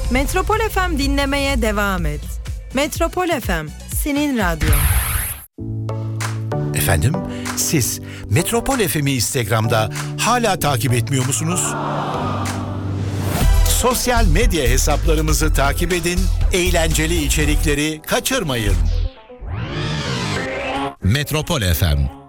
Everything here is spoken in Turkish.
Metropol FM dinlemeye devam et. Metropol FM, senin radyon. Efendim, siz Metropol FM'i Instagram'da hala takip etmiyor musunuz? Sosyal medya hesaplarımızı takip edin, eğlenceli içerikleri kaçırmayın. Metropol FM